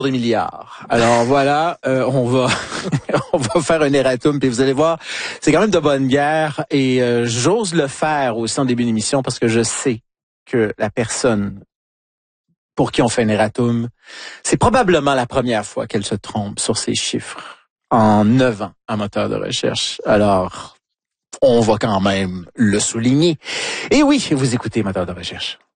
des milliards. Alors voilà, on va on va faire un erratum, puis vous allez voir, c'est quand même de bonne guerre, et j'ose le faire aussi en début d'émission parce que je sais que la personne pour qui on fait un erratum, c'est probablement la première fois qu'elle se trompe sur ces chiffres en 9 ans en moteur de recherche. Alors, on va quand même le souligner. Et oui, vous écoutez Moteur de recherche.